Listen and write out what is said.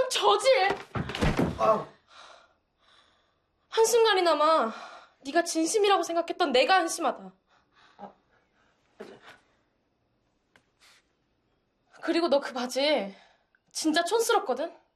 참 저질! 한순간이나마 네가 진심이라고 생각했던 내가 한심하다. 그리고 너 그 바지 진짜 촌스럽거든?